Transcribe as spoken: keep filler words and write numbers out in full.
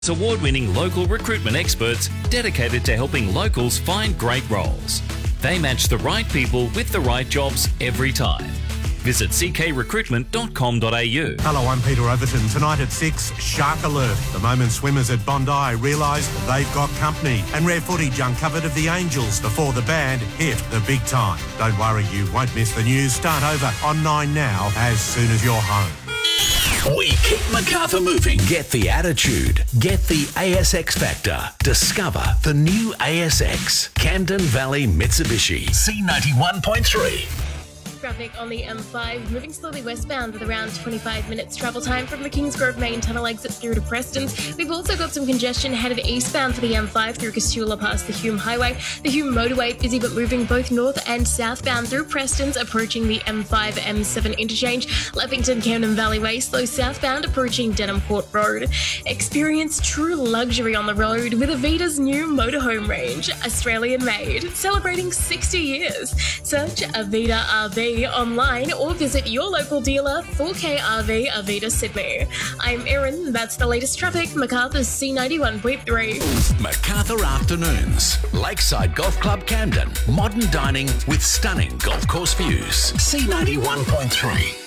Award-winning local recruitment experts dedicated to helping locals find great roles. They match the right people with the right jobs every time. Visit c k recruitment dot com dot a u. Hello, I'm Peter Overton. Tonight at six, Shark Alert. The moment swimmers at Bondi realise they've got company, and rare footage uncovered of the Angels before the band hit the big time. Don't worry, you won't miss the news. Start over on nine now as soon as you're home. We keep Macarthur moving. Get the attitude. Get the A S X factor. Discover the new A S X. Camden Valley Mitsubishi. C ninety-one point three. Traffic on the M five moving slowly westbound with around twenty-five minutes travel time from the Kingsgrove main tunnel exit through to Prestons. We've also got some congestion headed eastbound for the M five through Castula past the Hume Highway. The Hume motorway busy but moving both north and southbound through Prestons, approaching the M five M seven interchange. Leppington Camden Valley Way slow southbound approaching Denham Court Road. Experience true luxury on the road with Avita's new motorhome range, Australian made, celebrating sixty years. Search Avita R V online or visit your local dealer, four K R V Avita Sydney. I'm Erin, that's the latest traffic, Macarthur's C ninety-one point three. Macarthur Afternoons. Lakeside Golf Club Camden. Modern dining with stunning golf course views. C ninety-one point three.